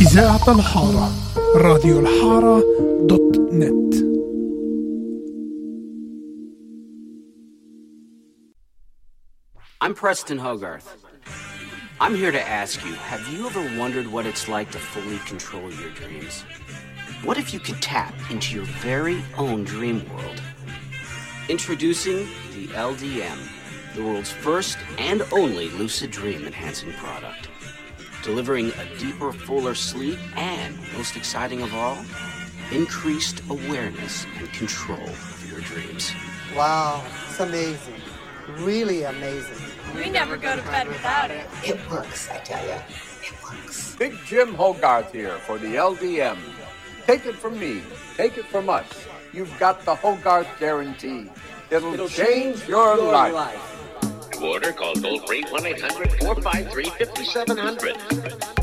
إذاعة الحارة راديو الحارة .net. I'm Preston Hogarth. I'm here to ask you, have you ever wondered what it's like to fully control your dreams? What if you could tap into your very own dream world? Introducing the LDM, the world's first and only lucid dream enhancing product. Delivering a deeper, fuller sleep and, most exciting of all, increased awareness and control of your dreams. Wow, it's amazing. Really amazing. We never go to bed without it. It works, I tell you. It works. Big Jim Hogarth here for the LDM. Take it from me. Take it from us. You've got the Hogarth guarantee. It'll change your life. To order, call toll-free 1-800-453-5700.